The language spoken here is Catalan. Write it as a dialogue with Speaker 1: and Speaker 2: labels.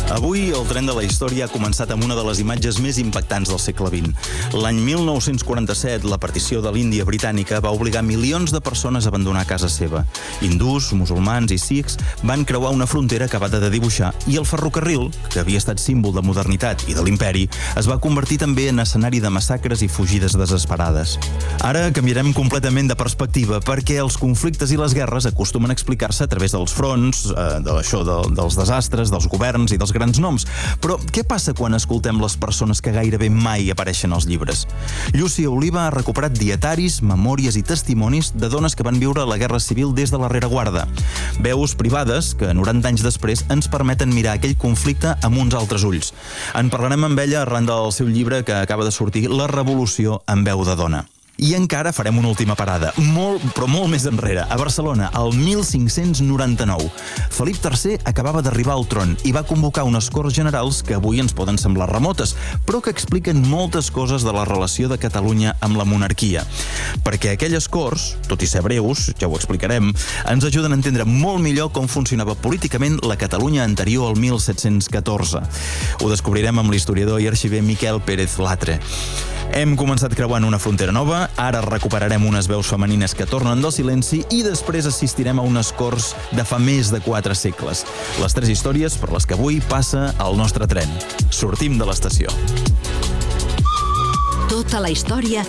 Speaker 1: Avui, el tren de la història ha començat amb una de les imatges més impactants del segle XX. L'any 1947, la partició de l'Índia britànica va obligar milions de persones a abandonar casa seva. Hindús, musulmans i sikhs van creuar una frontera acabada de dibuixar i el ferrocarril, que havia estat símbol de modernitat i de l'imperi, es va convertir també en escenari de massacres i fugides desesperades. Ara canviarem completament de perspectiva perquè els conflictes i les guerres acostumen a explicar-se a través dels fronts, dels desastres, dels governs i dels grans noms. Però què passa quan escoltem les persones que gairebé mai apareixen als llibres? Llúcia Oliva ha recuperat dietaris, memòries i testimonis de dones que van viure la Guerra Civil des de la rereguarda. Veus privades que 90 anys després ens permeten mirar aquell conflicte amb uns altres ulls. En parlarem amb ella arran del seu llibre que acaba de sortir, La revolució en veu de dona. I encara farem una última parada, molt més enrere, a Barcelona, el 1599. Felip III acabava d'arribar al tron i va convocar unes Corts Generals que avui ens poden semblar remotes, però que expliquen moltes coses de la relació de Catalunya amb la monarquia. Perquè aquelles Corts, tot i ser breus, ja ho explicarem, ens ajuden a entendre molt millor com funcionava políticament la Catalunya anterior al 1714. Ho descobrirem amb l'historiador i arxiver Miquel Pérez Latre. Hem començat creuant una frontera nova, ara recuperarem unes veus femenines que tornen del silenci i després assistirem a unes corts de fa més de 4 segles. Les 3 històries per les que avui passa el nostre tren. Sortim de l'estació.
Speaker 2: Tota la història